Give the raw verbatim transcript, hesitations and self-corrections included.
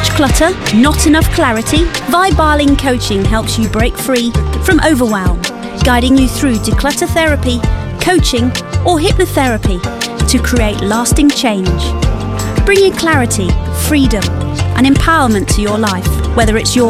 much clutter? Not enough clarity? Vibe Coaching helps you break free from overwhelm, guiding you through declutter therapy, coaching or hypnotherapy to create lasting change. Bringing clarity, freedom and empowerment to your life, whether it's your